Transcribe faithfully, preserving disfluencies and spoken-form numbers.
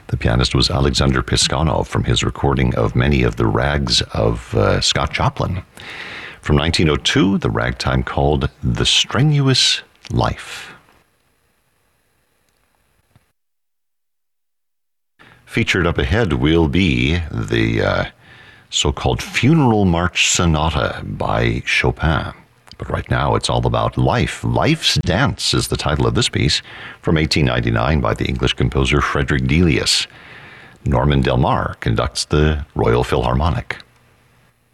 The pianist was Alexander Piskanov from his recording of many of the rags of uh, Scott Joplin. From nineteen oh two, the ragtime called The Strenuous Life. Featured up ahead will be the uh, so-called Funeral March Sonata by Chopin. But right now it's all about life. Life's Dance is the title of this piece from eighteen ninety-nine by the English composer Frederick Delius. Norman Del Mar conducts the Royal Philharmonic.